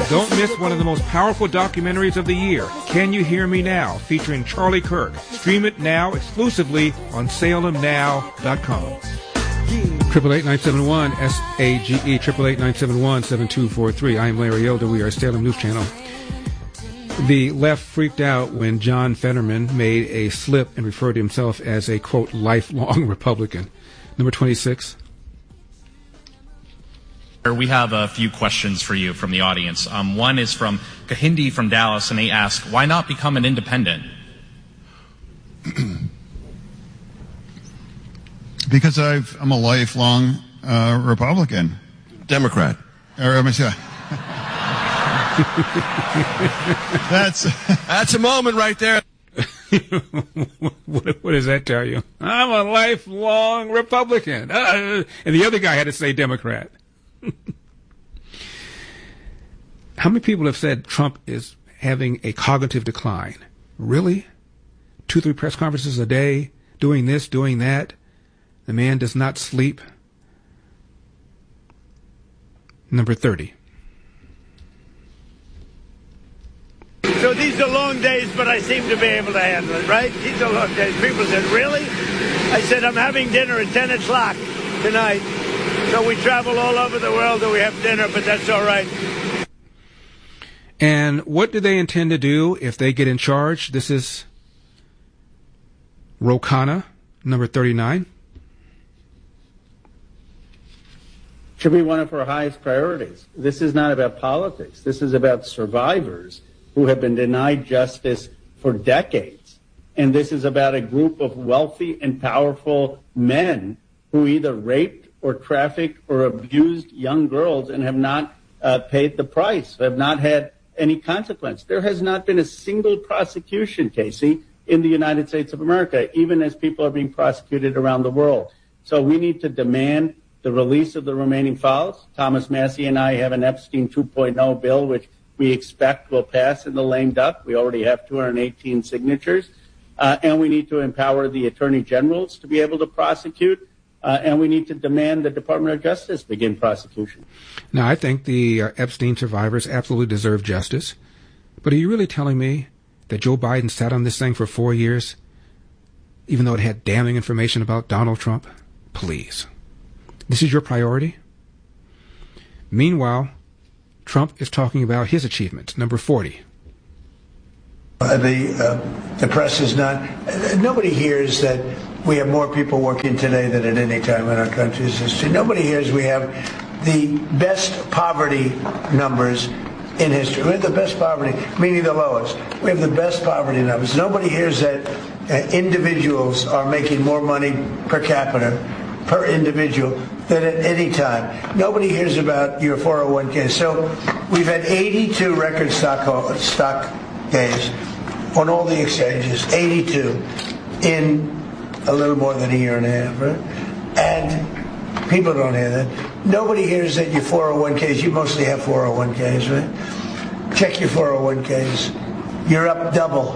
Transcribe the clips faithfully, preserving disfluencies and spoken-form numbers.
Don't miss one of the most powerful documentaries of the year, Can You Hear Me Now, featuring Charlie Kirk. Stream it now exclusively on Salem Now dot com. Triple eight nine seven one S A G E triple eight nine seven one seven two four three. I am Larry Elder. We are Salem News Channel. The left freaked out when John Fetterman made a slip and referred to himself as a, quote, lifelong Republican. Number twenty-six. We have a few questions for you from the audience. Um, one is from Kahindi from Dallas, and they ask, why not become an independent? Because I've, I'm a lifelong uh, Republican. Democrat. Or, I'm sorry. That's that's a moment right there. what, what does that tell you? I'm a lifelong Republican. Uh, and the other guy had to say Democrat. How many people have said Trump is having a cognitive decline? Really? Two, three press conferences a day, doing this, doing that. The man does not sleep. Number thirty. So these are long days, but I seem to be able to handle it, right? These are long days. People said, really? I said, I'm having dinner at ten o'clock tonight. So we travel all over the world and we have dinner, but that's all right. And what do they intend to do if they get in charge? This is Ro Khanna, number thirty-nine. Should be one of our highest priorities. This is not about politics. This is about survivors who have been denied justice for decades. And this is about a group of wealthy and powerful men who either raped or trafficked or abused young girls and have not uh, paid the price, have not had any consequence. There has not been a single prosecution, Casey, in the United States of America, even as people are being prosecuted around the world. So we need to demand the release of the remaining files. Thomas Massey and I have an Epstein two point oh bill, which we expect will pass in the lame duck. We already have two hundred eighteen signatures. Uh, and we need to empower the attorney generals to be able to prosecute. Uh, and we need to demand the Department of Justice begin prosecution. Now, I think the uh, Epstein survivors absolutely deserve justice. But are you really telling me that Joe Biden sat on this thing for four years, even though it had damning information about Donald Trump? Please. This is your priority? Meanwhile, Trump is talking about his achievements. Number forty. Uh, the uh, the press is not. Uh, nobody hears that we have more people working today than at any time in our country's history. Nobody hears we have the best poverty numbers in history. We have the best poverty, meaning the lowest. We have the best poverty numbers. Nobody hears that uh, individuals are making more money per capita, per individual, than at any time. Nobody hears about your four oh one k. So we've had eighty-two record stock stock days on all the exchanges, eighty-two in a little more than a year and a half, right? And people don't hear that. Nobody hears that your four oh one k's, you mostly have four oh one k's, right? Check your four oh one k's. You're up double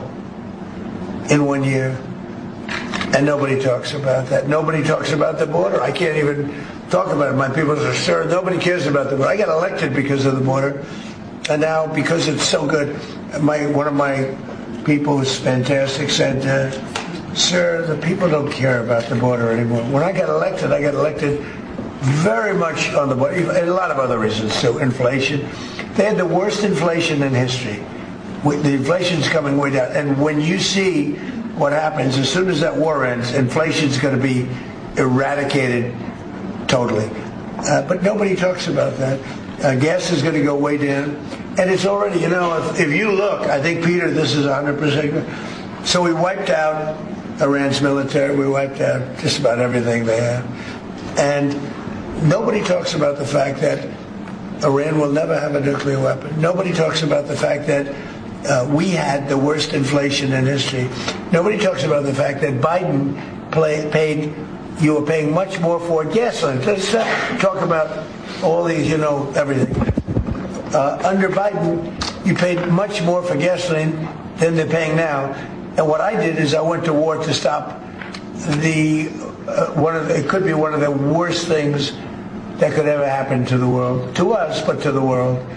in one year. And nobody talks about that. Nobody talks about the border. I can't even talk about it. My people say, sir, nobody cares about the border. I got elected because of the border. And now, because it's so good, my one of my people who's fantastic said, uh, sir, the people don't care about the border anymore. When I got elected, I got elected very much on the border, and a lot of other reasons too. Inflation. They had the worst inflation in history. The inflation's coming way down. And when you see what happens, as soon as that war ends, inflation's going to be eradicated totally. Uh, but nobody talks about that. Uh, gas is going to go way down. And it's already, you know, if, if you look, I think, Peter, this is one hundred percent. So we wiped out Iran's military. We wiped out just about everything they have. And nobody talks about the fact that Iran will never have a nuclear weapon. Nobody talks about the fact that uh, we had the worst inflation in history. Nobody talks about the fact that Biden play, paid, you were paying much more for gasoline. Let's uh, talk about all these, you know, everything. Uh, under Biden, you paid much more for gasoline than they're paying now. And what I did is I went to war to stop the, uh, one of the, it could be one of the worst things that could ever happen to the world, to us, but to the world.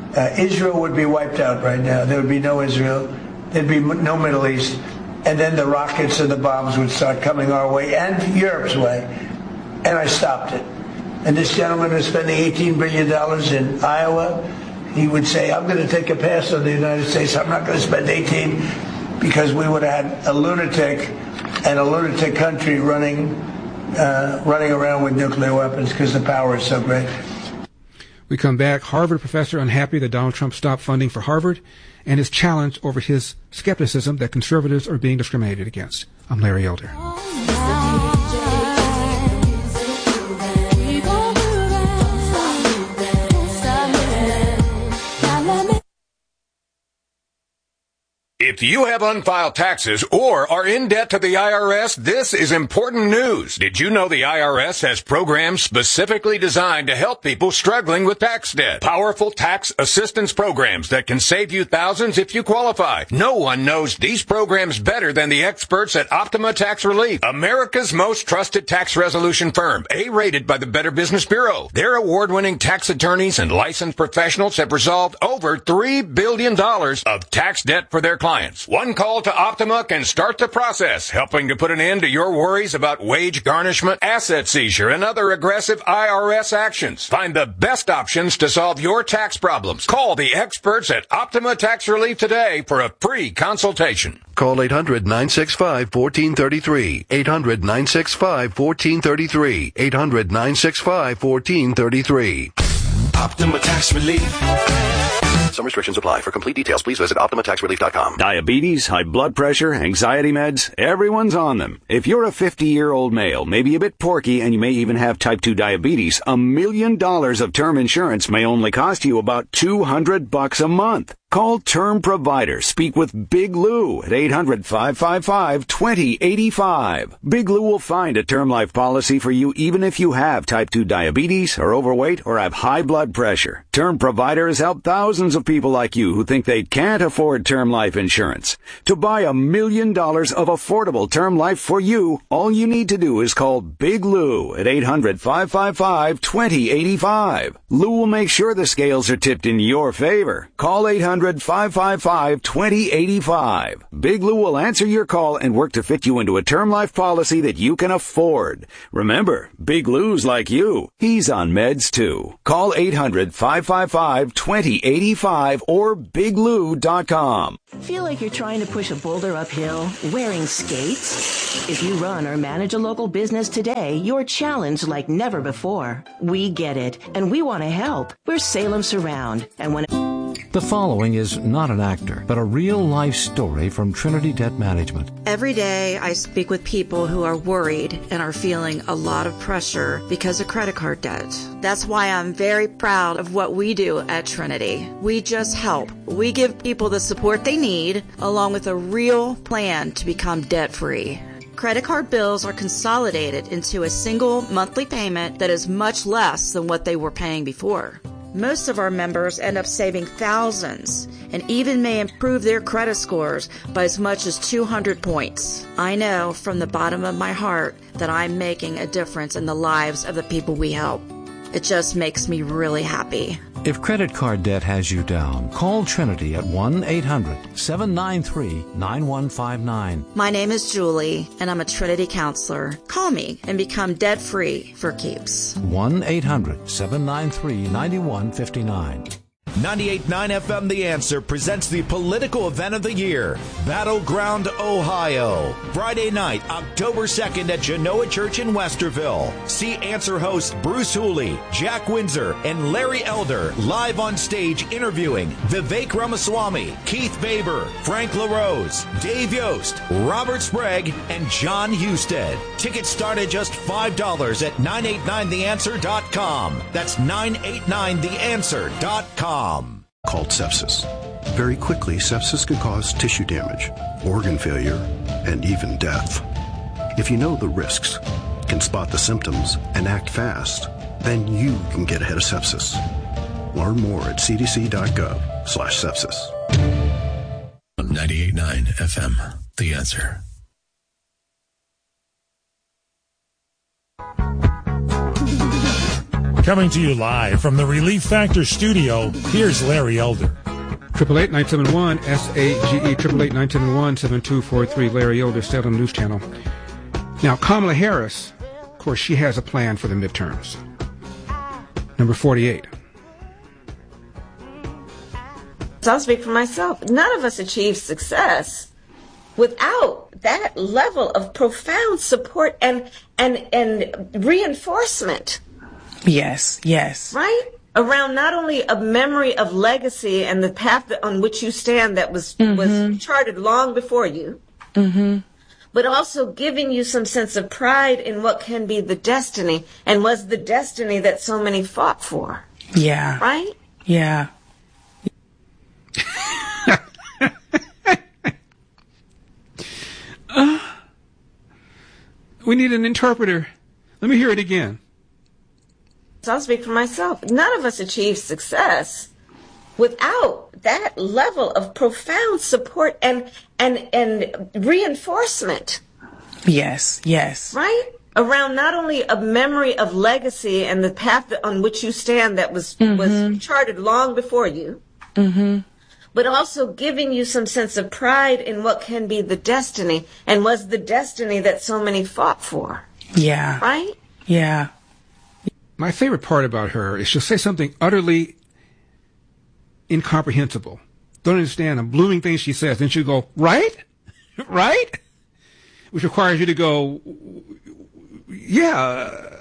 Uh, Israel would be wiped out right now. There would be no Israel. There'd be no Middle East. And then the rockets and the bombs would start coming our way and Europe's way. And I stopped it. And this gentleman was spending eighteen billion dollars in Iowa. He would say, I'm going to take a pass on the United States. I'm not going to spend eighteen, because we would have had a lunatic and a lunatic country running uh, running around with nuclear weapons because the power is so great. We come back. Harvard professor unhappy that Donald Trump stopped funding for Harvard, and his challenge over his skepticism that conservatives are being discriminated against. I'm Larry Elder. If you have unfiled taxes or are in debt to the I R S, this is important news. Did you know the I R S has programs specifically designed to help people struggling with tax debt? Powerful tax assistance programs that can save you thousands if you qualify. No one knows these programs better than the experts at Optima Tax Relief, America's most trusted tax resolution firm, A-rated by the Better Business Bureau. Their award-winning tax attorneys and licensed professionals have resolved over three billion dollars of tax debt for their clients. One call to Optima can start the process, helping to put an end to your worries about wage garnishment, asset seizure, and other aggressive I R S actions. Find the best options to solve your tax problems. Call the experts at Optima Tax Relief today for a free consultation. Call eight hundred nine six five one four three three. eight hundred nine six five one four three three. eight hundred nine six five one four three three. Optima Tax Relief. Some restrictions apply. For complete details, please visit optima tax relief dot com. Diabetes, high blood pressure, anxiety meds, everyone's on them. If you're a fifty-year-old male, maybe a bit porky, and you may even have type two diabetes, a million dollars of term insurance may only cost you about two hundred bucks a month. Call Term Provider. Speak with Big Lou at eight hundred five five five two zero eight five. Big Lou will find a term life policy for you even if you have type two diabetes, are overweight, or have high blood pressure. Term Provider has helped thousands of people like you who think they can't afford term life insurance. To buy a million dollars of affordable term life for you, all you need to do is call Big Lou at eight hundred five five five two zero eight five. Lou will make sure the scales are tipped in your favor. Call eight hundred five five five two zero eight five. Big Lou will answer your call and work to fit you into a term life policy that you can afford. Remember, Big Lou's like you. He's on meds too. Call eight hundred five five five two zero eight five or big lou dot com. Feel like you're trying to push a boulder uphill wearing skates? If you run or manage a local business today, you're challenged like never before. We get it, and we want to help. We're Salem Surround, and when The following is not an actor, but a real-life story from Trinity Debt Management. Every day I speak with people who are worried and are feeling a lot of pressure because of credit card debt. That's why I'm very proud of what we do at Trinity. We just help. We give people the support they need, along with a real plan to become debt-free. Credit card bills are consolidated into a single monthly payment that is much less than what they were paying before. Most of our members end up saving thousands and even may improve their credit scores by as much as two hundred points. I know from the bottom of my heart that I'm making a difference in the lives of the people we help. It just makes me really happy. If credit card debt has you down, call Trinity at one eight hundred seven nine three nine one five nine. My name is Julie, and I'm a Trinity counselor. Call me and become debt-free for keeps. one eight hundred seven nine three nine one five nine. ninety-eight point nine F M The Answer presents the political event of the year, Battleground, Ohio. Friday night, October second at Genoa Church in Westerville. See Answer host Bruce Hooley, Jack Windsor, and Larry Elder live on stage interviewing Vivek Ramaswamy, Keith Baber, Frank LaRose, Dave Yost, Robert Sprague, and John Husted. Tickets start at just five dollars at nine eight nine the answer dot com. That's nine eight nine the answer dot com. Called sepsis. Very quickly, sepsis can cause tissue damage, organ failure, and even death. If you know the risks, can spot the symptoms, and act fast, then you can get ahead of sepsis. Learn more at c d c dot gov slash sepsis. ninety-eight point nine F M, The Answer. Coming to you live from the Relief Factor studio, here's Larry Elder. Triple eight nine seven one S A G E triple eight nine seven one seven two four three. Larry Elder, Salem News Channel. Now, Kamala Harris, of course, she has a plan for the midterms. Number forty-eight. So I'll speak for myself. None of us achieve success without that level of profound support and and and reinforcement. Yes, yes. Right? Around not only a memory of legacy and the path that, on which you stand that was mm-hmm. was charted long before you, mm-hmm. but also giving you some sense of pride in what can be the destiny and was the destiny that so many fought for. Yeah. Right? Yeah. uh, we need an interpreter. Let me hear it again. So I'll speak for myself. None of us achieve success without that level of profound support and and and reinforcement. Yes, yes. Right? Around not only a memory of legacy and the path that, on which you stand that was mm-hmm. was charted long before you, mm-hmm. but also giving you some sense of pride in what can be the destiny and was the destiny that so many fought for. Yeah. Right? Yeah. My favorite part about her is she'll say something utterly incomprehensible. Don't understand a blooming thing she says. Then she'll go, right? Right? Which requires you to go, yeah.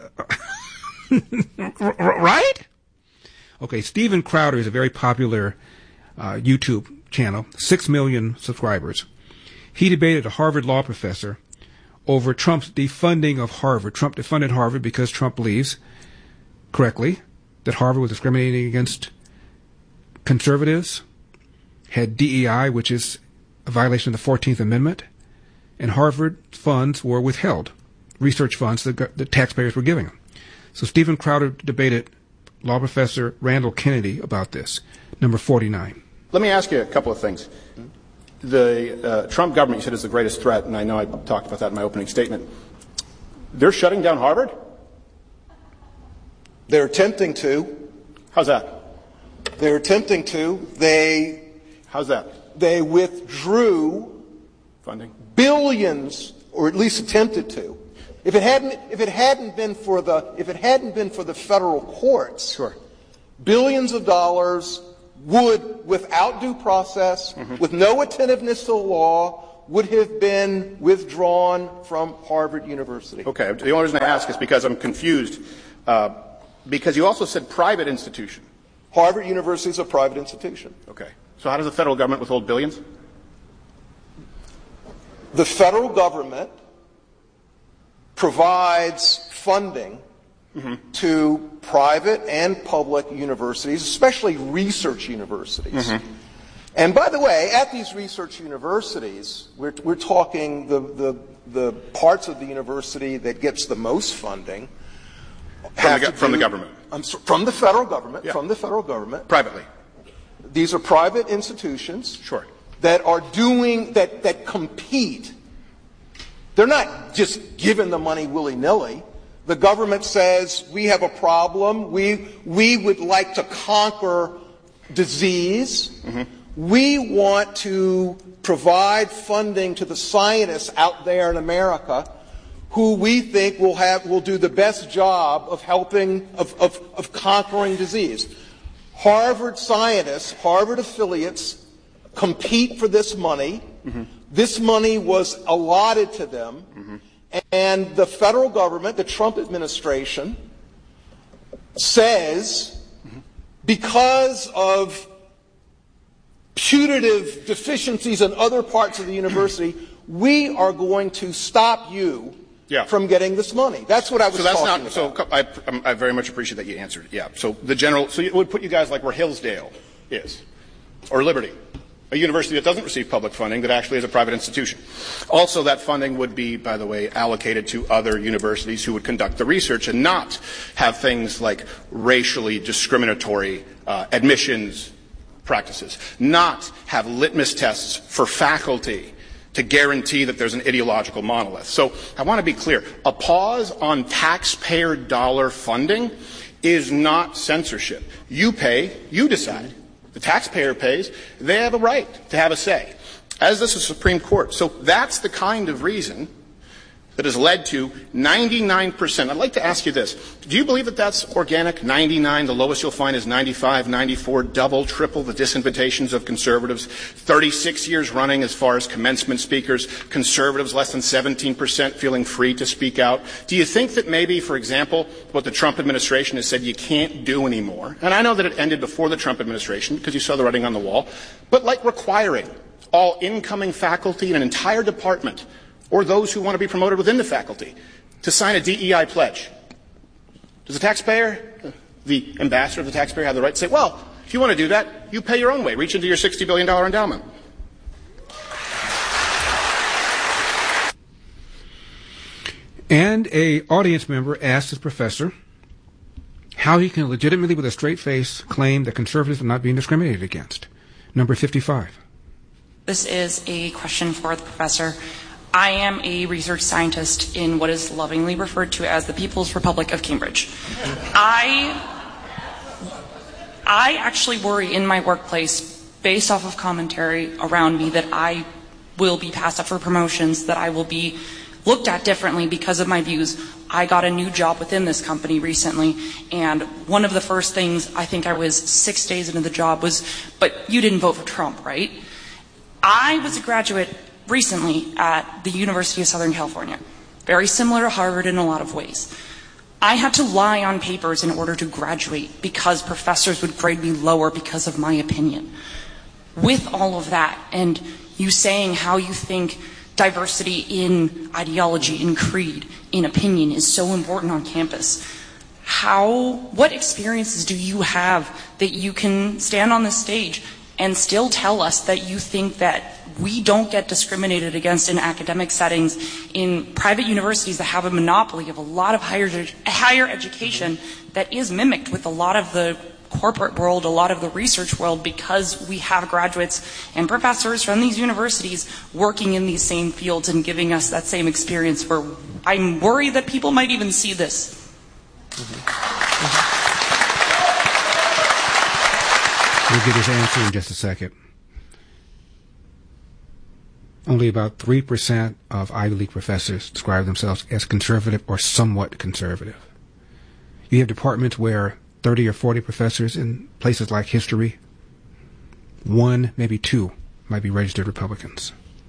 Right? Okay, Steven Crowder is a very popular uh, YouTube channel, six million subscribers. He debated a Harvard law professor over Trump's defunding of Harvard. Trump defunded Harvard because Trump believes, correctly, that Harvard was discriminating against conservatives, had D E I, which is a violation of the fourteenth Amendment, and Harvard funds were withheld, research funds that the taxpayers were giving them. So Steven Crowder debated law professor Randall Kennedy about this. Number forty-nine. Let me ask you a couple of things. The uh, Trump government, you said, is the greatest threat, and I know I talked about that in my opening statement. They're shutting down Harvard? They're attempting to. How's that? They're attempting to. They. How's that? They withdrew funding, billions, or at least attempted to. If it hadn't, if it hadn't been for the, if it hadn't been for the federal courts, sure, billions of dollars would, without due process, mm-hmm. with no attentiveness to the law, would have been withdrawn from Harvard University. Okay. The only reason I ask is because I'm confused. Uh, because you also said private institution. Harvard University is a private institution. Okay. So how does the federal government withhold billions? The federal government provides funding mm-hmm. to private and public universities, especially research universities. Mm-hmm. And by the way, at these research universities, we're, we're talking the, the, the parts of the university that gets the most funding. From, the, from do, the government. Um, from the federal government. Yeah. From the federal government. Privately. These are private institutions. Sure. That are doing, that, that compete. They're not just giving the money willy-nilly. The government says, we have a problem. We, we would like to conquer disease. Mm-hmm. We want to provide funding to the scientists out there in America who we think will have, will do the best job of helping, of, of, of conquering disease. Harvard scientists, Harvard affiliates, compete for this money. Mm-hmm. This money was allotted to them, mm-hmm. and the federal government, the Trump administration, says mm-hmm. because of putative deficiencies in other parts of the university, we are going to stop you yeah. from getting this money. That's what I was so that's talking not, about. So I, I very much appreciate that you answered. Yeah. So the general, so it would put you guys like where Hillsdale is, or Liberty, a university that doesn't receive public funding that actually is a private institution. Also, that funding would be, by the way, allocated to other universities who would conduct the research and not have things like racially discriminatory uh, admissions practices, not have litmus tests for faculty to guarantee that there's an ideological monolith. So I want to be clear. A pause on taxpayer dollar funding is not censorship. You pay, you decide. The taxpayer pays. They have a right to have a say, as does the Supreme Court. So that's the kind of reason that has led to ninety-nine percent. I'd like to ask you this. Do you believe that that's organic? ninety-nine, the lowest you'll find is ninety-five, ninety-four, double, triple the disinvitations of conservatives. thirty-six years running as far as commencement speakers. Conservatives less than seventeen percent feeling free to speak out. Do you think that maybe, for example, what the Trump administration has said you can't do anymore, and I know that it ended before the Trump administration because you saw the writing on the wall, but like requiring all incoming faculty in an entire department or those who want to be promoted within the faculty to sign a D E I pledge. Does the taxpayer, the ambassador of the taxpayer, have the right to say, well, if you want to do that, you pay your own way. Reach into your sixty billion dollars endowment. And a audience member asked his professor how he can legitimately, with a straight face, claim that conservatives are not being discriminated against. Number fifty-five. This is a question for the professor. I am a research scientist in what is lovingly referred to as the People's Republic of Cambridge. I, I actually worry in my workplace, based off of commentary around me, that I will be passed up for promotions, that I will be looked at differently because of my views. I got a new job within this company recently, and one of the first things, I think I was six days into the job, was, but you didn't vote for Trump, right? I was a graduate recently at the University of Southern California, very similar to Harvard in a lot of ways. I had to lie on papers in order to graduate because professors would grade me lower because of my opinion. With all of that, and you saying how you think diversity in ideology, in creed, in opinion is so important on campus, how, what experiences do you have that you can stand on this stage and still tell us that you think that we don't get discriminated against in academic settings, in private universities that have a monopoly of a lot of higher, higher education that is mimicked with a lot of the corporate world, a lot of the research world, because we have graduates and professors from these universities working in these same fields and giving us that same experience where I'm worried that people might even see this. Mm-hmm. Mm-hmm. We'll get his answer in just a second. Only about three percent of Ivy League professors describe themselves as conservative or somewhat conservative. You have departments where thirty or forty professors in places like history, one, maybe two, might be registered Republicans.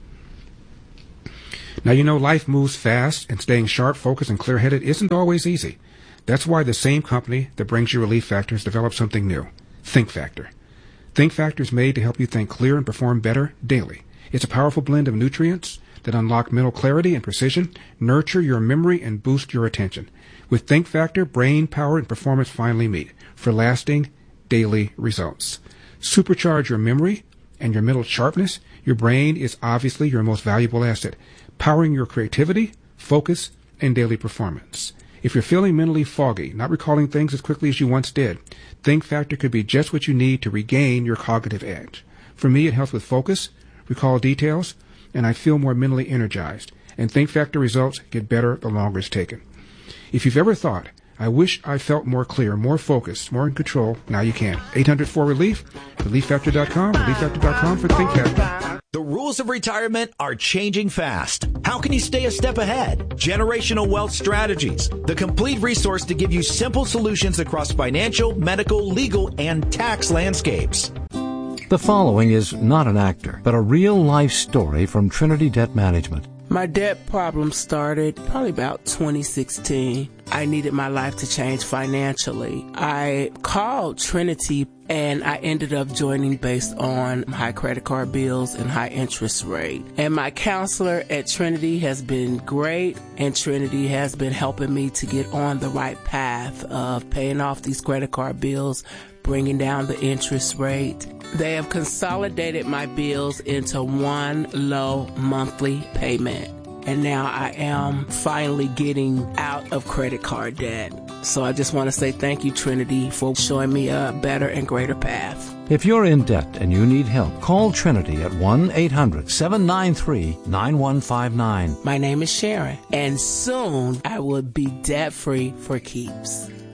Now, you know, life moves fast, and staying sharp, focused, and clear-headed isn't always easy. That's why the same company that brings you Relief Factor has developed something new, Think Factor. Think Factor is made to help you think clear and perform better daily. It's a powerful blend of nutrients that unlock mental clarity and precision, nurture your memory, and boost your attention. With Think Factor, brain power and performance finally meet for lasting daily results. Supercharge your memory and your mental sharpness. Your brain is obviously your most valuable asset, powering your creativity, focus, and daily performance. If you're feeling mentally foggy, not recalling things as quickly as you once did, Think Factor could be just what you need to regain your cognitive edge. For me, it helps with focus, recall details, and I feel more mentally energized. And Think Factor results get better the longer it's taken. If you've ever thought, I wish I felt more clear, more focused, more in control, now you can. eight hundred four relief, relief factor dot com, relief factor dot com for Think Factor. The rules of retirement are changing fast. How can you stay a step ahead? Generational Wealth Strategies, the complete resource to give you simple solutions across financial, medical, legal, and tax landscapes. The following is not an actor, but a real-life story from Trinity Debt Management. My debt problem started probably about twenty sixteen. I needed my life to change financially. I called Trinity and I ended up joining based on high credit card bills and high interest rate. And my counselor at Trinity has been great, and Trinity has been helping me to get on the right path of paying off these credit card bills, bringing down the interest rate. They have consolidated my bills into one low monthly payment. And now I am finally getting out of credit card debt. So I just want to say thank you, Trinity, for showing me a better and greater path. If you're in debt and you need help, call Trinity at one eight hundred seven nine three nine one five nine. My name is Sharon, and soon I will be debt-free for keeps.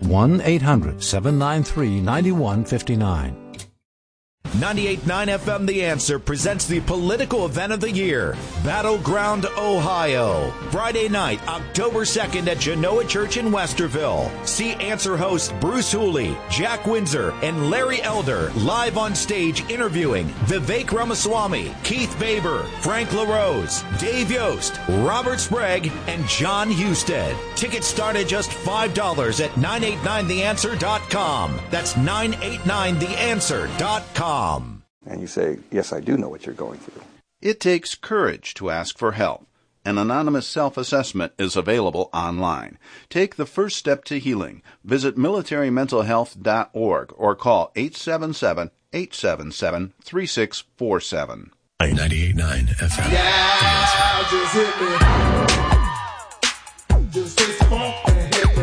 one eight hundred seven nine three nine one five nine. ninety-eight point nine F M The Answer presents the political event of the year, Battleground Ohio. Friday night, October second at Genoa Church in Westerville. See Answer hosts Bruce Hooley, Jack Windsor, and Larry Elder live on stage interviewing Vivek Ramaswamy, Keith Baber, Frank LaRose, Dave Yost, Robert Sprague, and John Husted. Tickets start at just five dollars at nine eight nine the answer dot com. That's nine eight nine the answer dot com. And you say, yes, I do know what you're going through. It takes courage to ask for help. An anonymous self-assessment is available online. Take the first step to healing. Visit military mental health dot org or call eight seven seven, eight seven seven, three six four seven. ninety-eight point nine F M. Yeah, just hit me. Just take the phone and hit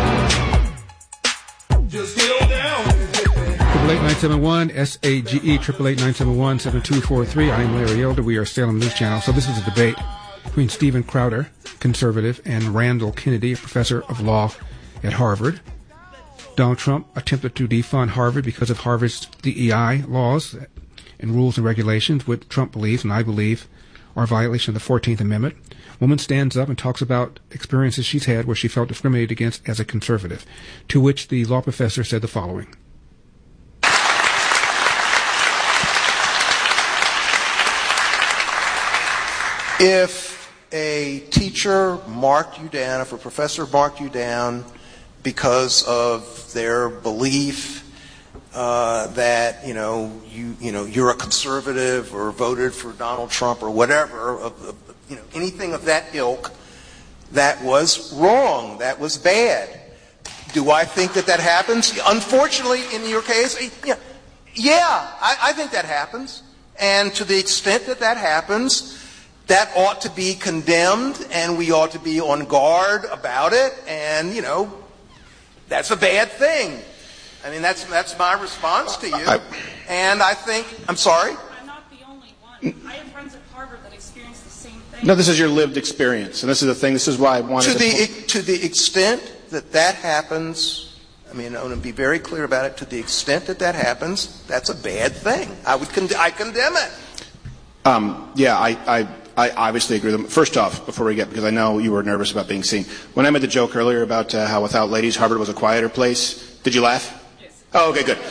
me. Just get on down. eight nine seven one S A G E, triple eight nine seven one seven two four three. I'm Larry Elder. We are Salem News Channel. So this is a debate between Steven Crowder, conservative, and Randall Kennedy, a professor of law at Harvard. Donald Trump attempted to defund Harvard because of Harvard's D E I laws and rules and regulations, which Trump believes, and I believe, are a violation of the fourteenth Amendment. Woman stands up and talks about experiences she's had where she felt discriminated against as a conservative, to which the law professor said the following. If a teacher marked you down, if a professor marked you down because of their belief uh, that you know you you know you're a conservative or voted for Donald Trump or whatever, of, of, you know anything of that ilk, that was wrong. That was bad. Do I think that that happens? Unfortunately, in your case, yeah, yeah, I, I think that happens. And to the extent that that happens, that ought to be condemned, and we ought to be on guard about it, and, you know, that's a bad thing. I mean, that's that's my response to you. I, and I think, I'm sorry? I'm not the only one. I have friends at Harvard that experience the same thing. No, this is your lived experience, and this is the thing, this is why I wanted to... To the, to the extent that that happens, I mean, I want to be very clear about it, to the extent that that happens, that's a bad thing. I would con- I condemn it. Um, yeah, I... I I obviously agree with them. First off, before we get, because I know you were nervous about being seen, when I made the joke earlier about uh, how without ladies Harvard was a quieter place, did you laugh? Yes. Oh, okay, good.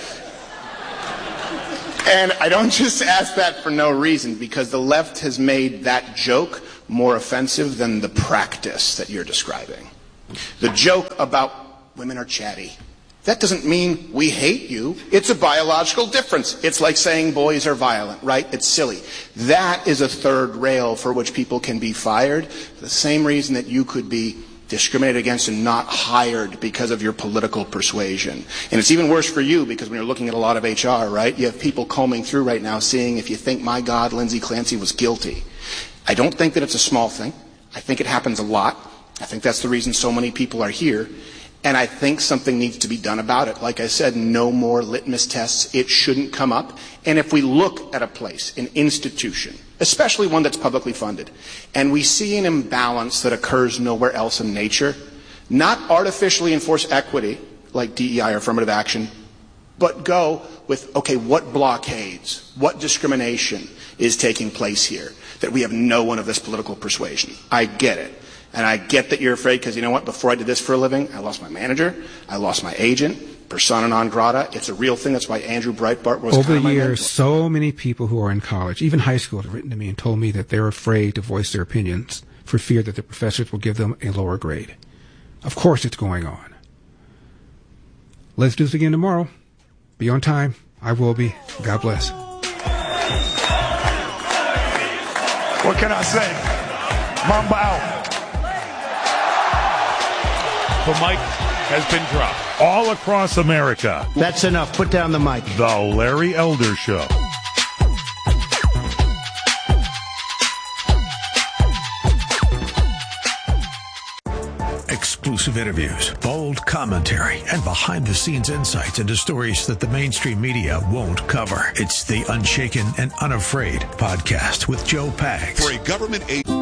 And I don't just ask that for no reason, because the left has made that joke more offensive than the practice that you're describing. The joke about women are chatty. That doesn't mean we hate you. It's a biological difference. It's like saying boys are violent, right? It's silly. That is a third rail for which people can be fired. The same reason that you could be discriminated against and not hired because of your political persuasion. And it's even worse for you because when you're looking at a lot of H R, right, you have people combing through right now seeing if you think, my God, Lindsay Clancy was guilty. I don't think that it's a small thing. I think it happens a lot. I think that's the reason so many people are here. And I think something needs to be done about it. Like I said, no more litmus tests. It shouldn't come up. And if we look at a place, an institution, especially one that's publicly funded, and we see an imbalance that occurs nowhere else in nature, not artificially enforce equity, like D E I or affirmative action, but go with, okay, what blockades, what discrimination is taking place here, that we have no one of this political persuasion. I get it. And I get that you're afraid because, you know what, before I did this for a living, I lost my manager, I lost my agent, persona non grata. It's a real thing. That's why Andrew Breitbart was Over kind of the my years, mentor. so many people who are in college, even high school, have written to me and told me that they're afraid to voice their opinions for fear that the professors will give them a lower grade. Of course it's going on. Let's do this again tomorrow. Be on time. I will be. God bless. What can I say? Mamba out. The mic has been dropped all across America. That's enough. Put down the mic. The Larry Elder Show. Exclusive interviews, bold commentary, and behind-the-scenes insights into stories that the mainstream media won't cover. It's the Unshaken and Unafraid podcast with Joe Pags. For a government agency.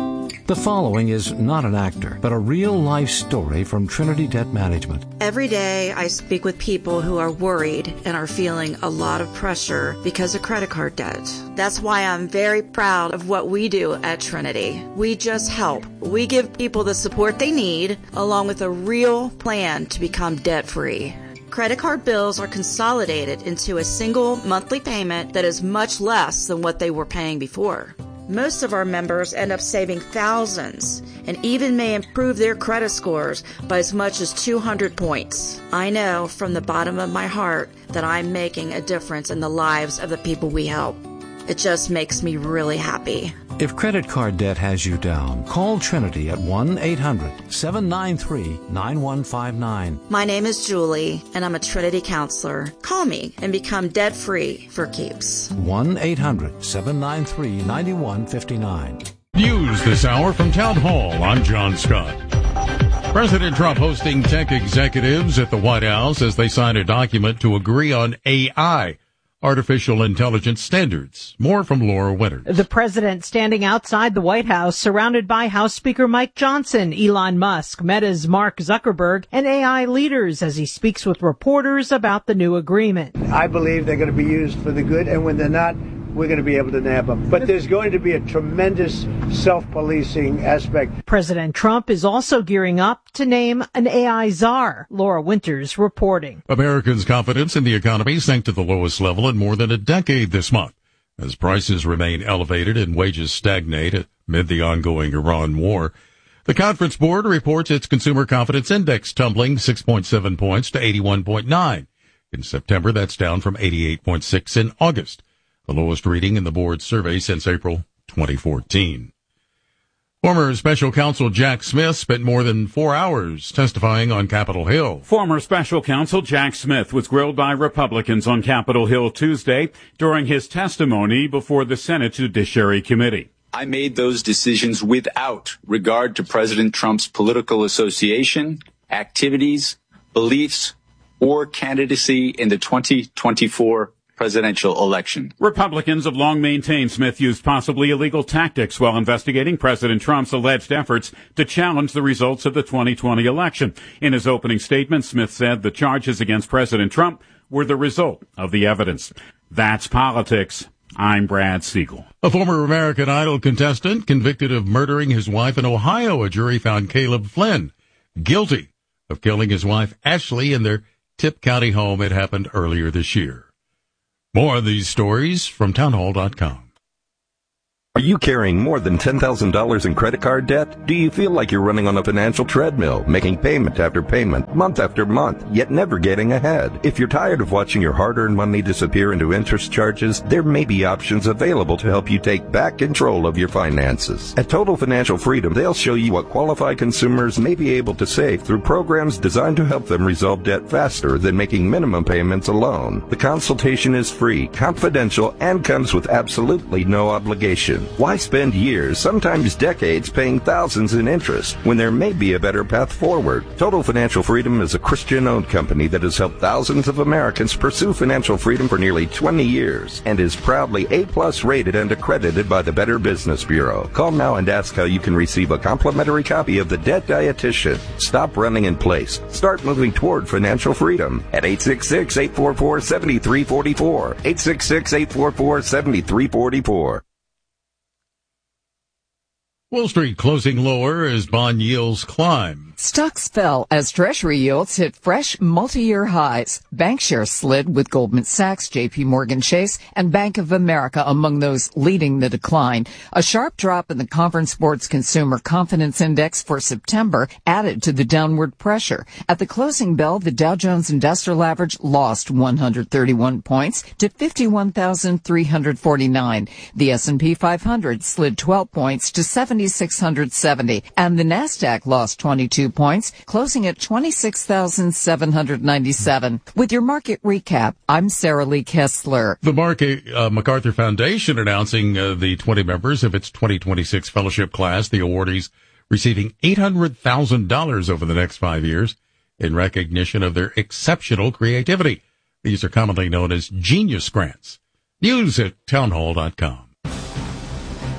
The following is not an actor, but a real-life story from Trinity Debt Management. Every day I speak with people who are worried and are feeling a lot of pressure because of credit card debt. That's why I'm very proud of what we do at Trinity. We just help. We give people the support they need, along with a real plan to become debt-free. Credit card bills are consolidated into a single monthly payment that is much less than what they were paying before. Most of our members end up saving thousands and even may improve their credit scores by as much as two hundred points. I know from the bottom of my heart that I'm making a difference in the lives of the people we help. It just makes me really happy. If credit card debt has you down, call Trinity at one eight hundred seven nine three nine one five nine. My name is Julie, and I'm a Trinity counselor. Call me and become debt-free for keeps. one eight hundred seven nine three nine one five nine. News this hour from Town Hall. I'm John Scott. President Trump hosting tech executives at the White House as they sign a document to agree on A I. Artificial intelligence standards. More from Laura Winters. The president standing outside the White House, surrounded by House Speaker Mike Johnson, Elon Musk, Meta's Mark Zuckerberg, and A I leaders as he speaks with reporters about the new agreement. I believe they're going to be used for the good, and when they're not, we're going to be able to nab them. But there's going to be a tremendous self-policing aspect. President Trump is also gearing up to name an A I czar. Laura Winters reporting. Americans' confidence in the economy sank to the lowest level in more than a decade this month, as prices remain elevated and wages stagnate amid the ongoing Iran war. The Conference Board reports its consumer confidence index tumbling six point seven points to eighty-one point nine. In September, that's down from eighty-eight point six in August, the lowest reading in the board's survey since April twenty fourteen. Former Special Counsel Jack Smith spent more than four hours testifying on Capitol Hill. Former Special Counsel Jack Smith was grilled by Republicans on Capitol Hill Tuesday during his testimony before the Senate Judiciary Committee. I made those decisions without regard to President Trump's political association, activities, beliefs, or candidacy in the twenty twenty-four presidential election. Republicans have long maintained Smith used possibly illegal tactics while investigating President Trump's alleged efforts to challenge the results of the twenty twenty election. In his opening statement, Smith said the charges against President Trump were the result of the evidence. That's politics. I'm Brad Siegel. A former American Idol contestant convicted of murdering his wife in Ohio. A jury found Caleb Flynn guilty of killing his wife Ashley in their Tip County home. It happened earlier this year. More of these stories from townhall dot com. Are you carrying more than ten thousand dollars in credit card debt? Do you feel like you're running on a financial treadmill, making payment after payment, month after month, yet never getting ahead? If you're tired of watching your hard-earned money disappear into interest charges, there may be options available to help you take back control of your finances. At Total Financial Freedom, they'll show you what qualified consumers may be able to save through programs designed to help them resolve debt faster than making minimum payments alone. The consultation is free, confidential, and comes with absolutely no obligation. Why spend years, sometimes decades, paying thousands in interest when there may be a better path forward? Total Financial Freedom is a Christian-owned company that has helped thousands of Americans pursue financial freedom for nearly twenty years and is proudly A-plus rated and accredited by the Better Business Bureau. Call now and ask how you can receive a complimentary copy of The Debt Dietitian. Stop running in place. Start moving toward financial freedom at eight six six, eight four four, seven three four four, eight six six, eight four four, seven three four four. Wall Street closing lower as bond yields climb. Stocks fell as Treasury yields hit fresh multi-year highs. Bank shares slid with Goldman Sachs, J P Morgan Chase, and Bank of America among those leading the decline. A sharp drop in the Conference Board's Consumer Confidence Index for September added to the downward pressure. At the closing bell, the Dow Jones Industrial Average lost one hundred thirty-one points to fifty-one thousand three hundred forty-nine. The S and P five hundred slid twelve points to seven thousand six hundred seventy, and the Nasdaq lost twenty-two points, closing at twenty-six thousand seven hundred ninety-seven. With your market recap, I'm Sarah Lee Kessler. The Mark uh, MacArthur Foundation announcing uh, the twenty members of its twenty twenty-six fellowship class, the awardees receiving eight hundred thousand dollars over the next five years in recognition of their exceptional creativity. These are commonly known as Genius Grants. News at townhall dot com.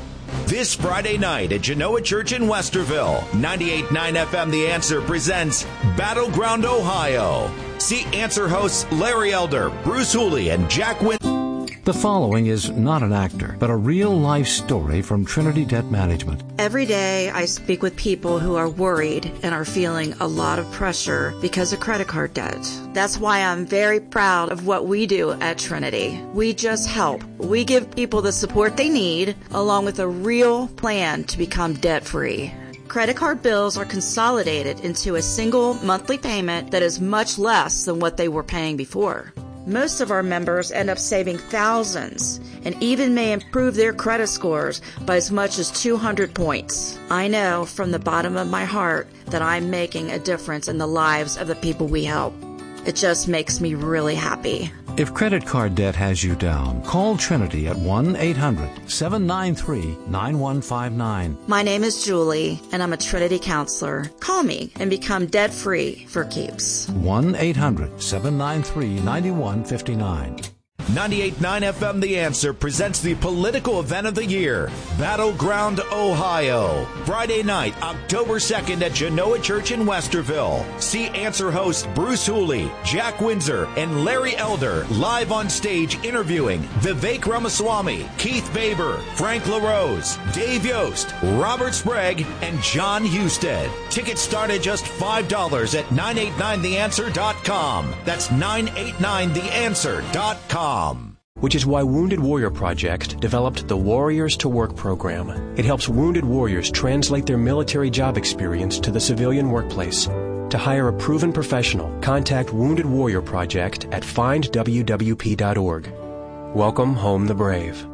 This Friday night at Genoa Church in Westerville, ninety-eight point nine F M The Answer presents Battleground Ohio. See Answer hosts Larry Elder, Bruce Hooley, and Jack Win. The following is not an actor, but a real-life story from Trinity Debt Management. Every day I speak with people who are worried and are feeling a lot of pressure because of credit card debt. That's why I'm very proud of what we do at Trinity. We just help. We give people the support they need, along with a real plan to become debt-free. Credit card bills are consolidated into a single monthly payment that is much less than what they were paying before. Most of our members end up saving thousands and even may improve their credit scores by as much as two hundred points. I know from the bottom of my heart that I'm making a difference in the lives of the people we help. It just makes me really happy. If credit card debt has you down, call Trinity at one eight hundred seven nine three nine one five nine. My name is Julie, and I'm a Trinity counselor. Call me and become debt-free for keeps. one eight hundred seven nine three nine one five nine. ninety-eight point nine F M The Answer presents the political event of the year, Battleground Ohio. Friday night, October second at Genoa Church in Westerville. See Answer hosts Bruce Hooley, Jack Windsor, and Larry Elder live on stage interviewing Vivek Ramaswamy, Keith Baber, Frank LaRose, Dave Yost, Robert Sprague, and John Husted. Tickets start at just five dollars at nine eight nine the answer dot com. That's nine eight nine the answer dot com. Which is why Wounded Warrior Project developed the Warriors to Work program. It helps wounded warriors translate their military job experience to the civilian workplace. To hire a proven professional, contact Wounded Warrior Project at find w w p dot org. Welcome home the brave.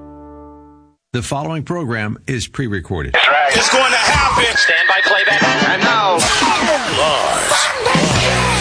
The following program is pre-recorded. That's right. It's going to happen. Stand by playback. And now, Lars.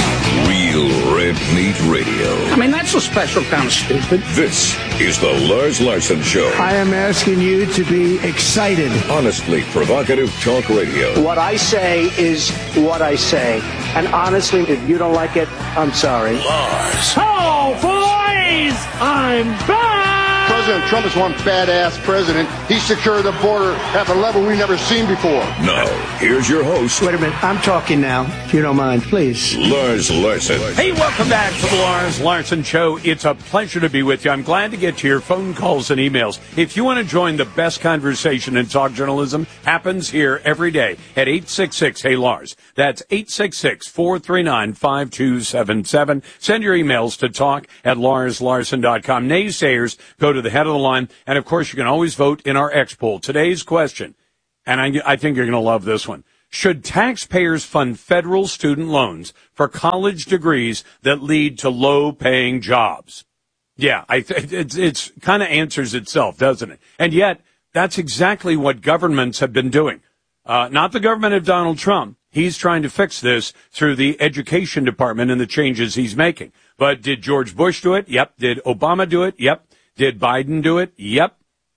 Real Red Meat Radio. I mean, that's a special kind of stupid. This is the Lars Larson Show. I am asking you to be excited. Honestly provocative talk radio. What I say is what I say. And honestly, if you don't like it, I'm sorry. Lars. Oh, boys! I'm back! President Trump is one badass president. He secured the border at a level we've never seen before. Now, here's your host. Wait a minute. I'm talking now, if you don't mind, please. Lars Larson. Hey, welcome back to the Lars Larson Show. It's a pleasure to be with you. I'm glad to get to your phone calls and emails. If you want to join the best conversation in talk journalism, happens here every day at eight six six, hey Lars. That's eight six six, four three nine, five two seven seven. Send your emails to talk at lars larson dot com. Naysayers go to the head of the line. And, of course, you can always vote in our X poll. Today's question, and I, I think you're going to love this one. Should taxpayers fund federal student loans for college degrees that lead to low-paying jobs? Yeah, I th- it's, it's kind of answers itself, doesn't it? And yet, that's exactly what governments have been doing. Uh, not the government of Donald Trump. He's trying to fix this through the education department and the changes he's making. But did George Bush do it? Yep. Did Obama do it? Yep. Did Biden do it? Yep.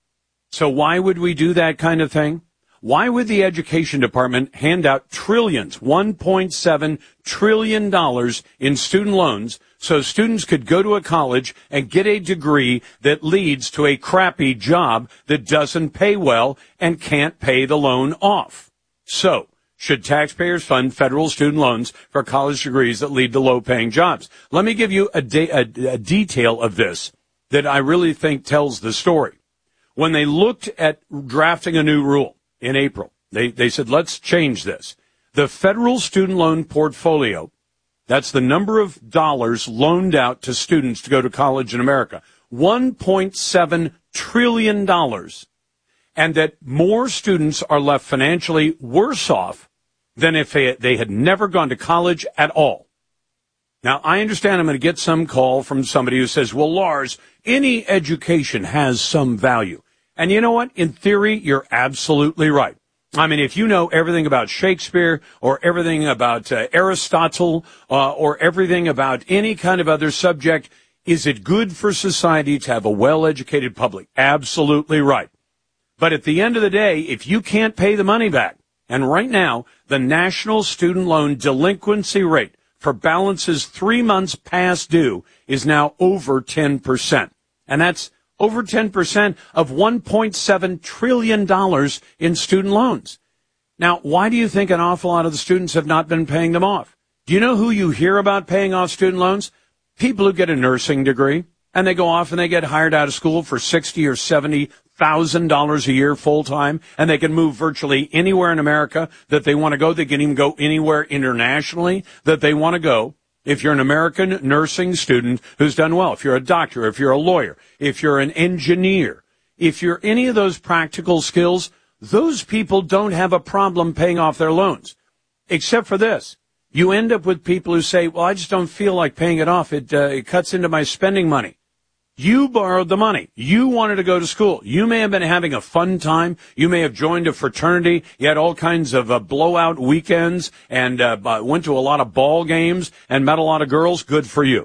So why would we do that kind of thing? Why would the education department hand out trillions, one point seven trillion dollars in student loans so students could go to a college and get a degree that leads to a crappy job that doesn't pay well and can't pay the loan off? So, should taxpayers fund federal student loans for college degrees that lead to low-paying jobs? Let me give you a, de- a, a detail of this that I really think tells the story. When they looked at drafting a new rule in April, they, they said, let's change this. The federal student loan portfolio, that's the number of dollars loaned out to students to go to college in America, one point seven trillion dollars, and that more students are left financially worse off than if they, they had never gone to college at all. Now, I understand I'm going to get some call from somebody who says, well, Lars, any education has some value. And you know what? In theory, you're absolutely right. I mean, if you know everything about Shakespeare or everything about uh, Aristotle uh, or everything about any kind of other subject, is it good for society to have a well-educated public? Absolutely right. But at the end of the day, if you can't pay the money back, and right now, the national student loan delinquency rate for balances three months past due is now over ten percent. And that's Over ten percent of one point seven trillion dollars in student loans. Now, why do you think an awful lot of the students have not been paying them off? Do you know who you hear about paying off student loans? People who get a nursing degree, and they go off and they get hired out of school for sixty or seventy thousand dollars a year full time, and they can move virtually anywhere in America that they want to go. They can even go anywhere internationally that they want to go. If you're an American nursing student who's done well, if you're a doctor, if you're a lawyer, if you're an engineer, if you're any of those practical skills, those people don't have a problem paying off their loans. Except for this. You end up with people who say, well, I just don't feel like paying it off. It, uh, it cuts into my spending money. You borrowed the money. You wanted to go to school. You may have been having a fun time. You may have joined a fraternity. You had all kinds of uh, blowout weekends and uh, went to a lot of ball games and met a lot of girls. Good for you.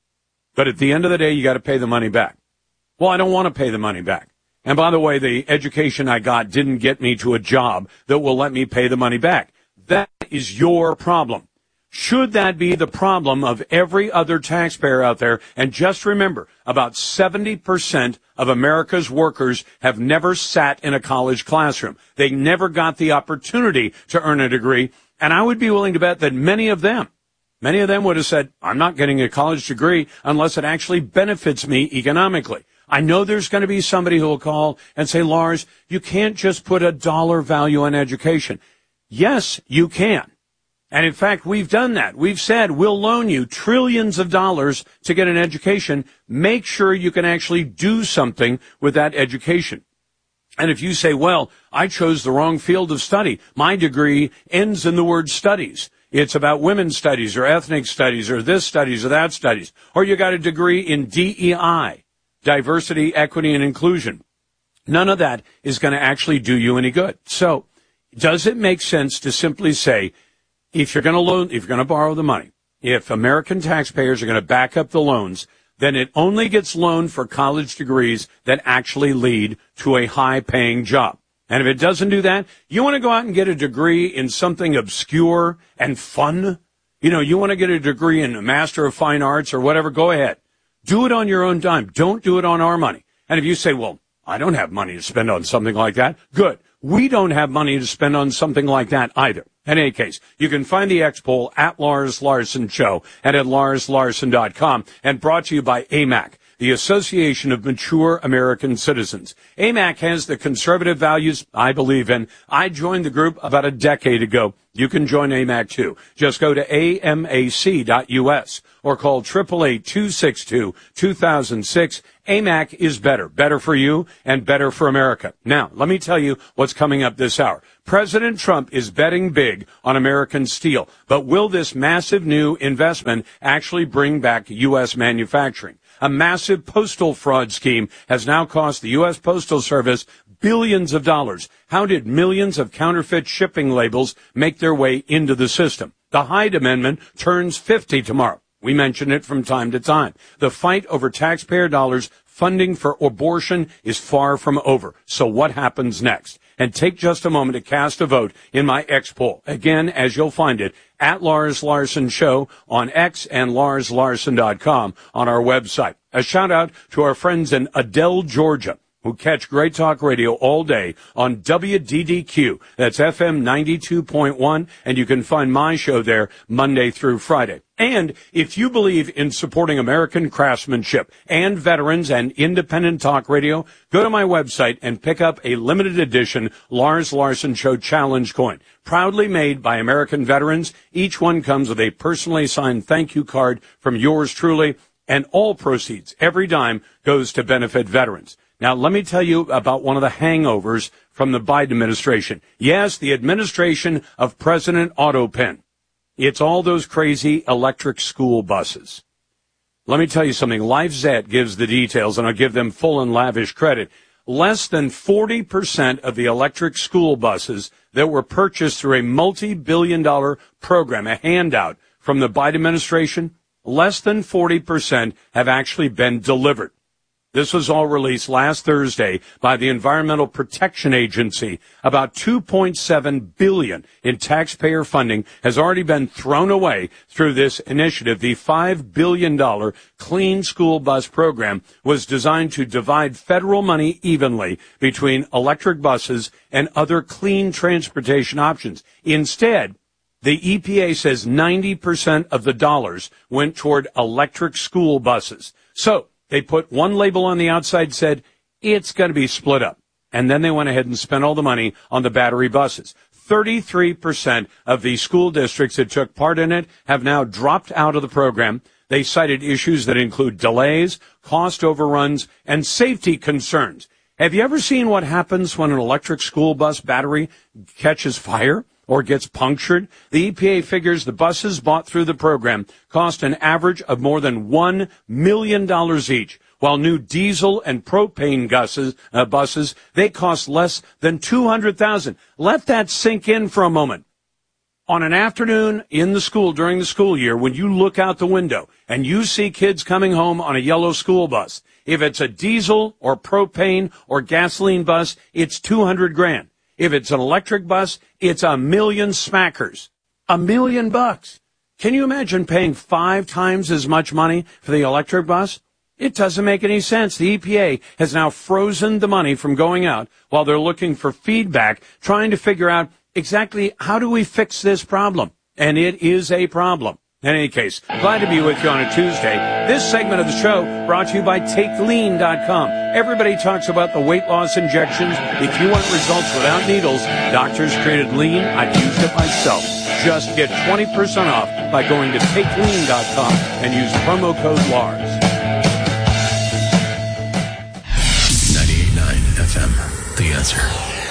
But at the end of the day, you got to pay the money back. Well, I don't want to pay the money back. And by the way, the education I got didn't get me to a job that will let me pay the money back. That is your problem. Should that be the problem of every other taxpayer out there? And just remember, about seventy percent of America's workers have never sat in a college classroom. They never got the opportunity to earn a degree. And I would be willing to bet that many of them, many of them would have said, I'm not getting a college degree unless it actually benefits me economically. I know there's going to be somebody who will call and say, Lars, you can't just put a dollar value on education. Yes, you can. And in fact, we've done that. We've said we'll loan you trillions of dollars to get an education. Make sure you can actually do something with that education. And if you say, well, I chose the wrong field of study. My degree ends in the word studies. It's about women's studies or ethnic studies or this studies or that studies. Or you got a degree in D E I, diversity, equity, and inclusion. None of that is going to actually do you any good. So does it make sense to simply say, if you're going to loan, if you're going to borrow the money, if American taxpayers are going to back up the loans, then it only gets loaned for college degrees that actually lead to a high-paying job. And if it doesn't do that, you want to go out and get a degree in something obscure and fun? You know, you want to get a degree in a Master of Fine Arts or whatever, go ahead. Do it on your own dime. Don't do it on our money. And if you say, well, I don't have money to spend on something like that, good. We don't have money to spend on something like that either. In any case, you can find the X-Poll at Lars Larson Show and at lars larson dot com, and brought to you by A M A C, the Association of Mature American Citizens. A M A C has the conservative values I believe in. I joined the group about a decade ago. You can join A M A C too. Just go to A M A C dot U S or call eight eight eight, two six two, two thousand six. A M A C is better, better for you and better for America. Now, let me tell you what's coming up this hour. President Trump is betting big on American steel, but will this massive new investment actually bring back U S manufacturing? A massive postal fraud scheme has now cost the U S Postal Service billions of dollars. How did millions of counterfeit shipping labels make their way into the system? The Hyde Amendment turns fifty tomorrow. We mention it from time to time. The fight over taxpayer dollars funding for abortion is far from over. So what happens next? And take just a moment to cast a vote in my X-Poll. Again, as you'll find it, at Lars Larson Show on X and lars larson dot com on our website. A shout out to our friends in Adel, Georgia, who catch Great Talk Radio all day on W D D Q. That's F M ninety-two point one, and you can find my show there Monday through Friday. And if you believe in supporting American craftsmanship and veterans and independent talk radio, go to my website and pick up a limited edition Lars Larson Show Challenge coin. Proudly made by American veterans. Each one comes with a personally signed thank you card from yours truly, and all proceeds, every dime, goes to benefit veterans. Now, let me tell you about one of the hangovers from the Biden administration. Yes, the administration of President Autopen. It's all those crazy electric school buses. Let me tell you something. LifeZette gives the details, and I'll give them full and lavish credit. Less than forty percent of the electric school buses that were purchased through a multi-billion dollar program, a handout from the Biden administration, less than forty percent have actually been delivered. This was all released last Thursday by the Environmental Protection Agency. About two point seven billion dollars in taxpayer funding has already been thrown away through this initiative. The five billion dollars Clean School Bus Program was designed to divide federal money evenly between electric buses and other clean transportation options. Instead, the E P A says ninety percent of the dollars went toward electric school buses. So, they put one label on the outside, said, it's going to be split up. And then they went ahead and spent all the money on the battery buses. thirty-three percent of the school districts that took part in it have now dropped out of the program. They cited issues that include delays, cost overruns, and safety concerns. Have you ever seen what happens when an electric school bus battery catches fire or gets punctured? The E P A figures the buses bought through the program cost an average of more than one million dollars each, while new diesel and propane buses, uh, buses, they cost less than two hundred thousand dollars. Let that sink in for a moment. On an afternoon in the school during the school year, when you look out the window and you see kids coming home on a yellow school bus, if it's a diesel or propane or gasoline bus, it's two hundred grand. If it's an electric bus, it's a million smackers. A million bucks. Can you imagine paying five times as much money for the electric bus? It doesn't make any sense. The E P A has now frozen the money from going out while they're looking for feedback, trying to figure out exactly how do we fix this problem. And it is a problem. In any case, glad to be with you on a Tuesday. This segment of the show brought to you by Take Lean dot com. Everybody talks about the weight loss injections. If you want results without needles, doctors created Lean. I've used it myself. Just get twenty percent off by going to Take Lean dot com and use promo code Lars. ninety-eight point nine F M, The Answer.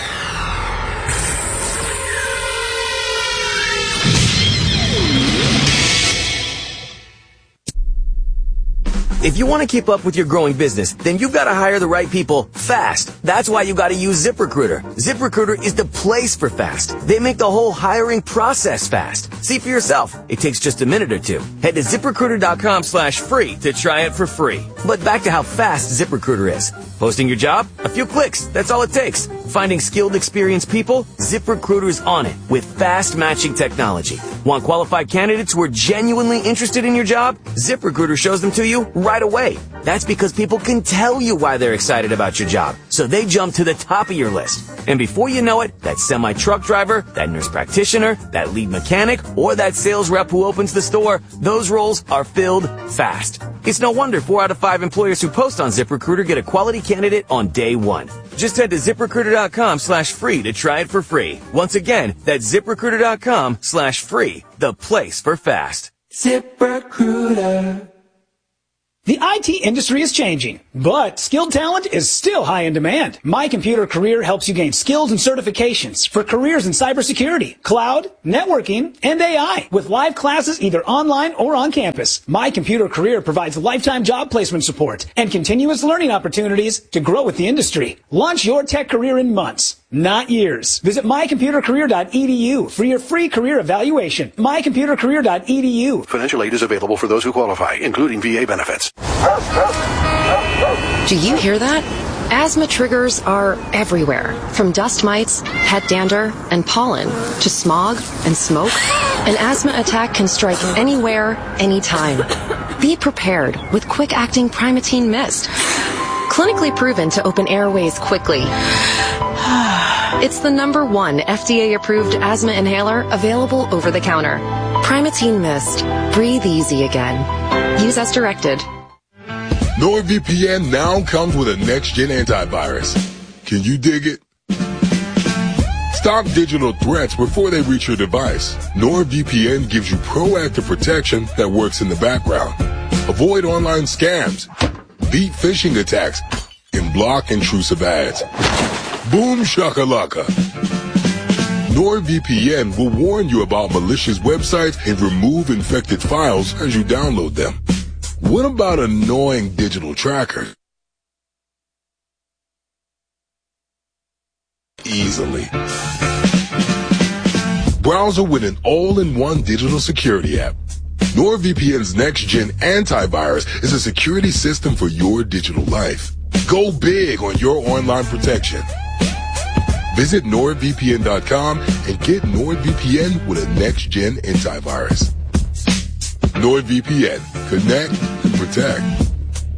If you want to keep up with your growing business, then you've got to hire the right people fast. That's why you got to use ZipRecruiter. ZipRecruiter is the place for fast. They make the whole hiring process fast. See for yourself. It takes just a minute or two. Head to ZipRecruiter.com slash free to try it for free. But back to how fast ZipRecruiter is. Posting your job? A few clicks. That's all it takes. Finding skilled, experienced people? ZipRecruiter's on it with fast matching technology. Want qualified candidates who are genuinely interested in your job? ZipRecruiter shows them to you right away. That's because people can tell you why they're excited about your job, so they jump to the top of your list. And before you know it, that semi-truck driver, that nurse practitioner, that lead mechanic, or that sales rep who opens the store, those roles are filled fast. It's no wonder four out of five employers who post on ZipRecruiter get a quality candidate on day one. Just head to ZipRecruiter.com slash free to try it for free. Once again, that's ZipRecruiter.com slash free, the place for fast. ZipRecruiter. The I T industry is changing, but skilled talent is still high in demand. My Computer Career helps you gain skills and certifications for careers in cybersecurity, cloud, networking, and A I with live classes either online or on campus. My Computer Career provides lifetime job placement support and continuous learning opportunities to grow with the industry. Launch your tech career in months, not years. Visit my computer career dot e d u for your free career evaluation. my computer career dot e d u. Financial aid is available for those who qualify, including V A benefits. Do you hear that? Asthma triggers are everywhere, from dust mites, pet dander, and pollen, to smog and smoke. An asthma attack can strike anywhere, anytime. Be prepared with quick-acting Primatene Mist. Clinically proven to open airways quickly. It's the number one F D A-approved asthma inhaler available over the counter. Primatene Mist. Breathe easy again. Use as directed. NordVPN now comes with a next-gen antivirus. Can you dig it? Stop digital threats before they reach your device. NordVPN gives you proactive protection that works in the background. Avoid online scams, beat phishing attacks, and block intrusive ads. Boom shakalaka. NordVPN will warn you about malicious websites and remove infected files as you download them. What about annoying digital trackers? Easily. Browser with an all-in-one digital security app. NordVPN's next-gen antivirus is a security system for your digital life. Go big on your online protection. Visit nord V P N dot com and get NordVPN with a next-gen antivirus. NordVPN. Connect, protect.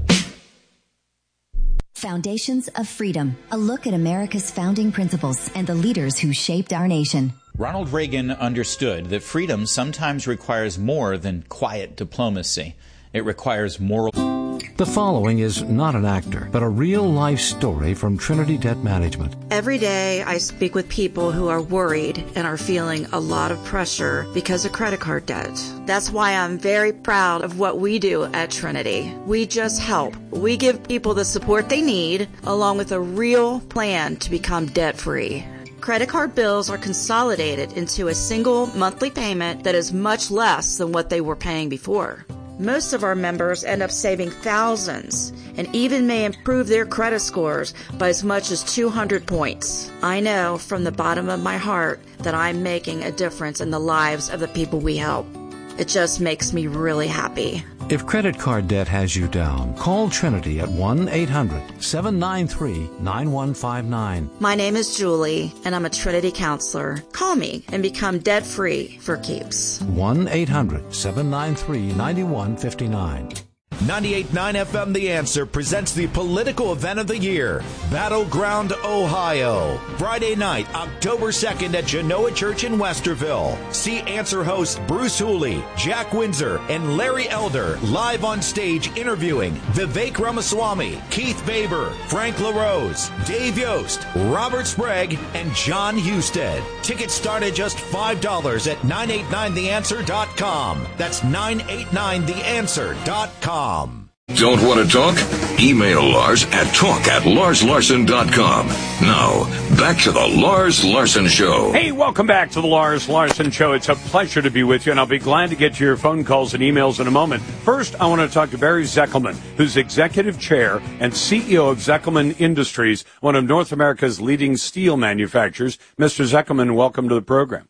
Foundations of Freedom, a look at America's founding principles and the leaders who shaped our nation. Ronald Reagan understood that freedom sometimes requires more than quiet diplomacy. It requires moral... The following is not an actor, but a real-life story from Trinity Debt Management. Every day I speak with people who are worried and are feeling a lot of pressure because of credit card debt. That's why I'm very proud of what we do at Trinity. We just help. We give people the support they need, along with a real plan to become debt-free. Credit card bills are consolidated into a single monthly payment that is much less than what they were paying before. Most of our members end up saving thousands and even may improve their credit scores by as much as two hundred points. I know from the bottom of my heart that I'm making a difference in the lives of the people we help. It just makes me really happy. If credit card debt has you down, call Trinity at one eight hundred seven nine three nine one five nine. My name is Julie, and I'm a Trinity counselor. Call me and become debt-free for keeps. one eight hundred seven nine three nine one five nine. ninety-eight point nine F M The Answer presents the political event of the year, Battleground, Ohio. Friday night, October second at Genoa Church in Westerville. See Answer hosts Bruce Hooley, Jack Windsor, and Larry Elder live on stage interviewing Vivek Ramaswamy, Keith Baber, Frank LaRose, Dave Yost, Robert Sprague, and John Husted. Tickets start at just five dollars at nine eight nine the answer dot com. That's nine eight nine the answer dot com. Don't want to talk? Email Lars at talk at lars larson dot com. Now, back to the Lars Larson Show. Hey, welcome back to the Lars Larson Show. It's a pleasure to be with you, and I'll be glad to get to your phone calls and emails in a moment. First, I want to talk to Barry Zeckelman, who's Executive Chair and C E O of Zeckelman Industries, one of North America's leading steel manufacturers. Mister Zeckelman, welcome to the program.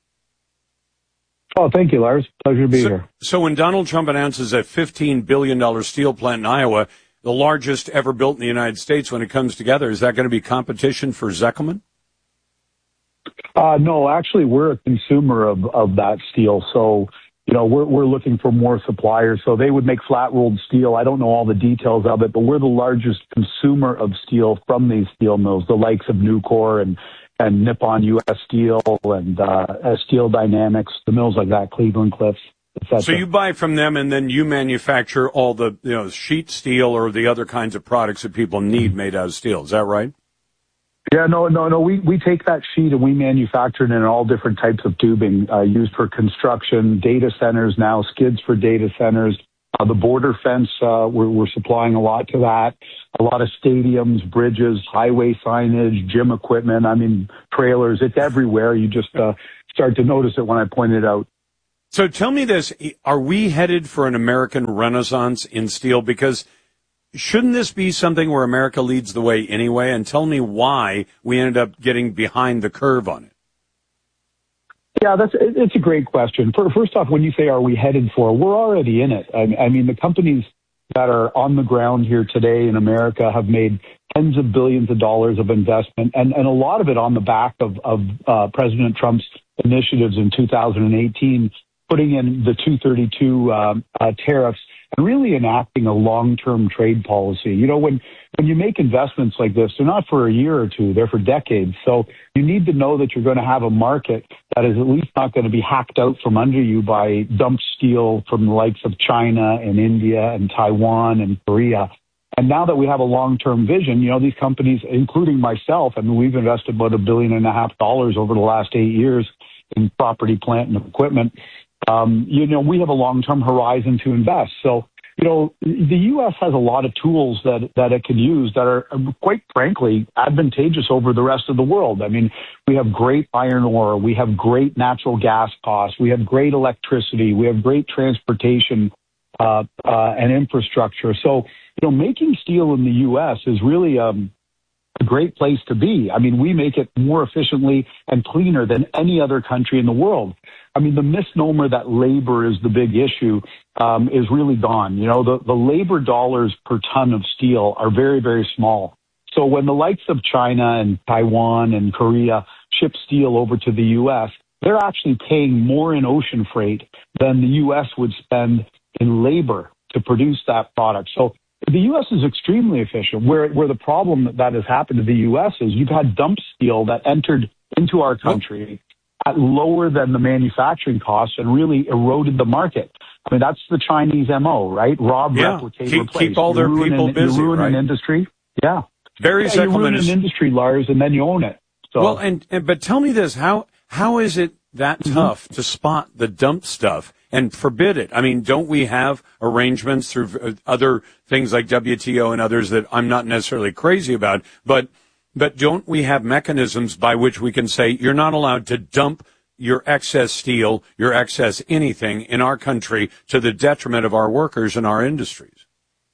Oh, thank you, Lars. Pleasure to be so, here. So when Donald Trump announces a fifteen billion dollars steel plant in Iowa, the largest ever built in the United States, when it comes together, is that going to be competition for Zeckelman? Uh, no, actually, we're a consumer of, of that steel. So, you know, we're, we're looking for more suppliers. So they would make flat rolled steel. I don't know all the details of it, but we're the largest consumer of steel from these steel mills, the likes of Nucor and and Nippon U S Steel and uh, Steel Dynamics, the mills like that, Cleveland Cliffs, et cetera. So you buy from them, and then you manufacture all the, you know, sheet steel or the other kinds of products that people need made out of steel. Is that right? Yeah, no, no, no. We we take that sheet and we manufacture it in all different types of tubing uh, used for construction, data centers now, skids for data centers. Uh, the border fence, uh, we're, we're supplying a lot to that. A lot of stadiums, bridges, highway signage, gym equipment. I mean, trailers. It's everywhere. You just uh, start to notice it when I point it out. So tell me this. Are we headed for an American renaissance in steel? Because shouldn't this be something where America leads the way anyway? And tell me why we ended up getting behind the curve on it. Yeah, that's it's a great question. First off, when you say are we headed for, we're already in it. I mean, the companies that are on the ground here today in America have made tens of billions of dollars of investment, and, and a lot of it on the back of, of uh, President Trump's initiatives in two thousand eighteen, putting in the two thirty-two um, uh, tariffs and really enacting a long-term trade policy. You know, when, when you make investments like this, they're not for a year or two, they're for decades. So you need to know that you're going to have a market that is at least not going to be hacked out from under you by dumped steel from the likes of China and India and Taiwan and Korea. And now that we have a long-term vision, you know, these companies, including myself, I mean, we've invested about a billion and a half dollars over the last eight years in property, plant, and equipment. Um, you know, we have a long-term horizon to invest. So, you know, the U S has a lot of tools that, that it can use that are, quite frankly, advantageous over the rest of the world. I mean, we have great iron ore. We have great natural gas costs. We have great electricity. We have great transportation uh, uh, and infrastructure. So, you know, making steel in the U S is really um, a great place to be. I mean, we make it more efficiently and cleaner than any other country in the world. I mean, the misnomer that labor is the big issue um, is really gone. You know, the, the labor dollars per ton of steel are very, very small. So when the likes of China and Taiwan and Korea ship steel over to the U S, they're actually paying more in ocean freight than the U S would spend in labor to produce that product. So the U S is extremely efficient. Where where the problem that has happened to the U S is you've had dump steel that entered into our country at lower than the manufacturing costs and really eroded the market. I mean, that's the Chinese M O, right? Rob, yeah. replicate, keep, replace. keep all their you people an, busy, you ruin right? an industry. Yeah. Very yeah, you ruin an industry, Lars, and then you own it. So. Well, and, and but tell me this: how how is it that tough mm-hmm. to spot the dump stuff and forbid it? I mean, don't we have arrangements through other things like W T O and others that I'm not necessarily crazy about, but but don't we have mechanisms by which we can say you're not allowed to dump your excess steel, your excess anything in our country to the detriment of our workers and our industries?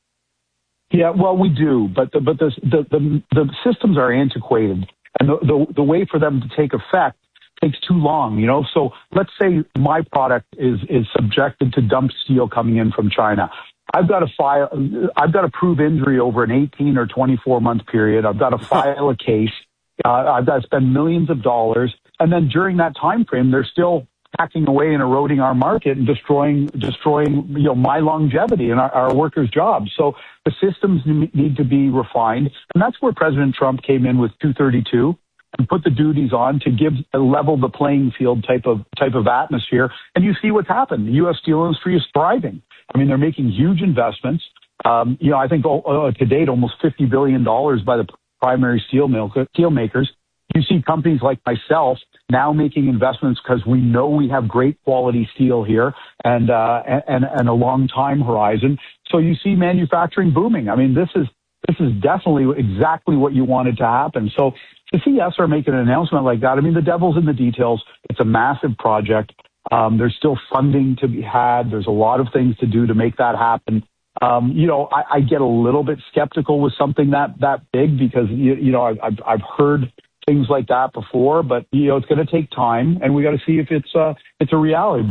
Yeah, well, we do, but the, but the, the the the systems are antiquated, and the, the the way for them to take effect takes too long. You know, so let's say my product is is subjected to dump steel coming in from China. I've got to file. I've got to prove injury over an eighteen or twenty-four month period. I've got to file a case. Uh, I've got to spend millions of dollars, and then during that time frame, they're still hacking away and eroding our market and destroying, destroying, you know, my longevity and our, our workers' jobs. So the systems need to be refined. And that's where President Trump came in with two thirty-two and put the duties on to give a level the playing field type of, type of atmosphere. And you see what's happened. The U S steel industry is thriving. I mean, they're making huge investments. Um, you know, I think uh, to date, almost fifty billion dollars by the primary steel mill, steel makers. You see companies like myself now making investments because we know we have great quality steel here and, uh, and, and a long time horizon. So you see manufacturing booming. I mean, this is, this is definitely exactly what you wanted to happen. So to see Essar make an announcement like that, I mean, the devil's in the details. It's a massive project. Um, there's still funding to be had. There's a lot of things to do to make that happen. Um, you know, I, I get a little bit skeptical with something that, that big because, you, you know, I've, I've heard things like that before, but, you know, it's going to take time, and we got to see if it's uh, it's a reality.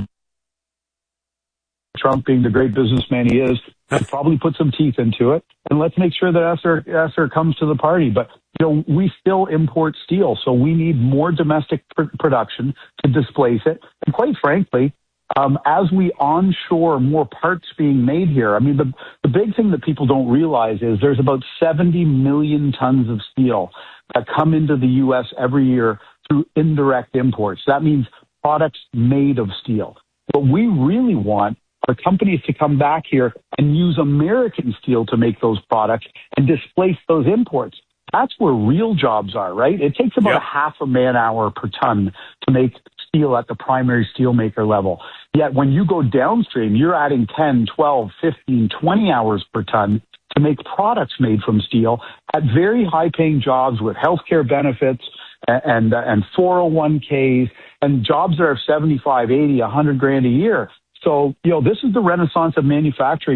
Trump, being the great businessman he is, probably put some teeth into it, and let's make sure that Essar, Essar comes to the party. But, you know, we still import steel, so we need more domestic pr- production to displace it. And quite frankly, um, as we onshore more parts being made here, I mean, the, the big thing that people don't realize is there's about seventy million tons of steel that come into the U S every year through indirect imports. That means products made of steel. What we really want are companies to come back here and use American steel to make those products and displace those imports. That's where real jobs are, right? It takes about yep. a half a man hour per ton to make steel at the primary steelmaker level. Yet when you go downstream, you're adding ten, twelve, fifteen, twenty hours per ton to make products made from steel at very high-paying jobs with healthcare benefits and, and, and four oh one k's and jobs that are seventy-five, eighty, one hundred grand a year. So, you know, this is the renaissance of manufacturing.